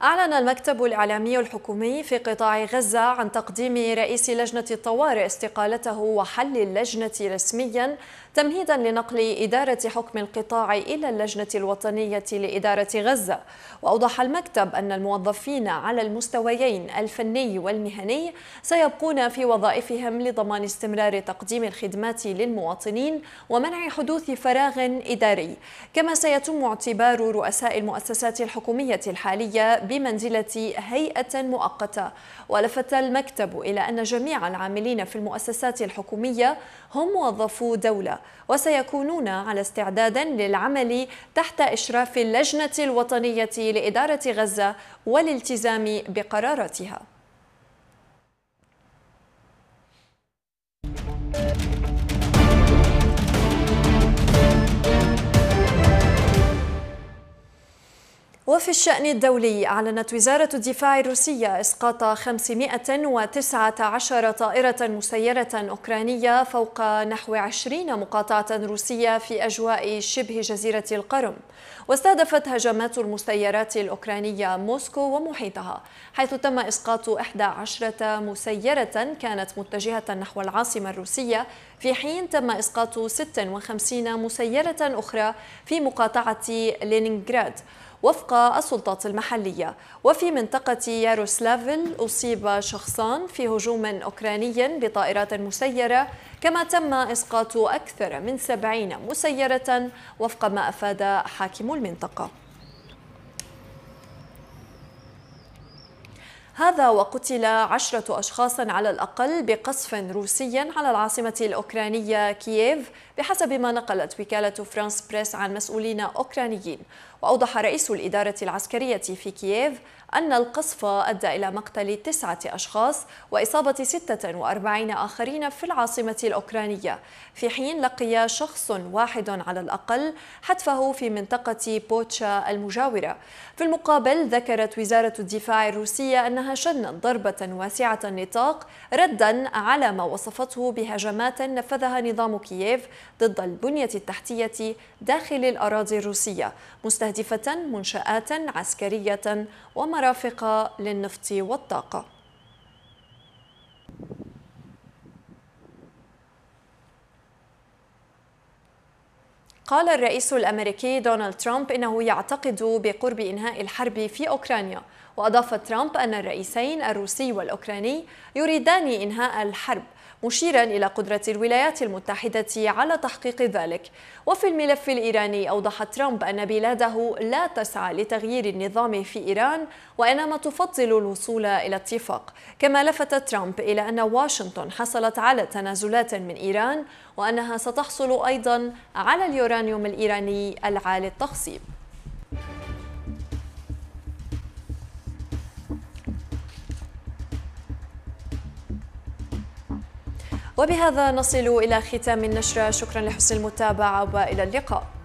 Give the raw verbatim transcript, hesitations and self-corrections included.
أعلن المكتب الإعلامي الحكومي في قطاع غزة عن تقديم رئيس لجنة الطوارئ استقالته وحل اللجنة رسمياً تمهيداً لنقل إدارة حكم القطاع إلى اللجنة الوطنية لإدارة غزة. وأوضح المكتب أن الموظفين على المستويين الفني والمهني سيبقون في وظائفهم لضمان استمرار تقديم الخدمات للمواطنين ومنع حدوث فراغ إداري، كما سيتم اعتبار رؤساء المؤسسات الحكومية الحالية بمنزلة هيئة مؤقتة. ولفت المكتب إلى أن جميع العاملين في المؤسسات الحكومية هم موظفو دولة وسيكونون على استعداد للعمل تحت إشراف اللجنة الوطنية لإدارة غزة والالتزام بقراراتها. وفي الشأن الدولي، أعلنت وزارة الدفاع الروسية إسقاط خمسمائة وتسعة عشر طائرة مسيرة أوكرانية فوق نحو عشرين مقاطعة روسية في أجواء شبه جزيرة القرم. واستهدفت هجمات المسيرات الأوكرانية موسكو ومحيطها، حيث تم إسقاط إحدى عشرة مسيرة كانت متجهة نحو العاصمة الروسية، في حين تم إسقاط ستة وخمسين مسيرة أخرى في مقاطعة لينينغراد وفق السلطات المحلية. وفي منطقة ياروسلافل أصيب شخصان في هجوم أوكراني بطائرات مسيرة، كما تم إسقاط أكثر من سبعين مسيرة وفق ما أفاد حاكم المنطقة. هذا وقتل عشرة أشخاص على الأقل بقصف روسي على العاصمة الأوكرانية كييف، بحسب ما نقلت وكالة فرانس بريس عن مسؤولين أوكرانيين. وأوضح رئيس الإدارة العسكرية في كييف أن القصف أدى إلى مقتل تسعة أشخاص وإصابة ستة وأربعين آخرين في العاصمة الأوكرانية، في حين لقي شخص واحد على الأقل حتفه في منطقة بوتشا المجاورة. في المقابل، ذكرت وزارة الدفاع الروسية أنها شنت ضربة واسعة النطاق رداً على ما وصفته بهجمات نفذها نظام كييف ضد البنية التحتية داخل الأراضي الروسية، مستهدفة منشآت عسكرية ومرافق للنفط والطاقة. قال الرئيس الأمريكي دونالد ترامب إنه يعتقد بقرب إنهاء الحرب في أوكرانيا. وأضاف ترامب أن الرئيسين الروسي والأوكراني يريدان إنهاء الحرب، مشيرا إلى قدرة الولايات المتحدة على تحقيق ذلك. وفي الملف الإيراني، أوضح ترامب أن بلاده لا تسعى لتغيير النظام في إيران وإنما تفضل الوصول إلى اتفاق. كما لفت ترامب إلى أن واشنطن حصلت على تنازلات من إيران وأنها ستحصل أيضا على اليورانيوم الإيراني العالي التخصيب. وبهذا نصل إلى ختام النشرة. شكرا لحسن المتابعة وإلى اللقاء.